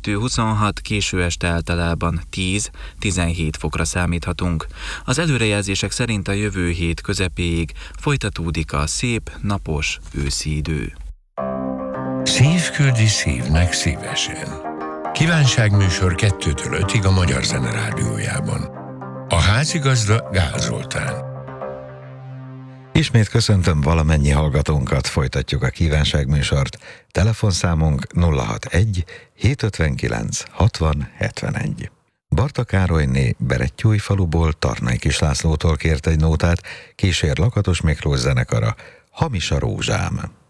22-26, késő este általában 10-17 fokra számíthatunk. Az előrejelzések szerint a jövő hét közepéig folytatódik a szép, napos őszi idő. Szív küldi szívnek szívesen. Kívánságműsor 2-től 5-ig a Magyar Zene Rádiójában. A házigazda Gál Zoltán. Ismét köszöntöm valamennyi hallgatónkat, folytatjuk a kívánságműsort. Telefonszámunk 061 759 60 71. Barta Károlyné Berettyújfaluból Tarnay Kislászlótól kért egy nótát, kísér Lakatos Miklós zenekara, Hamis a rózsám.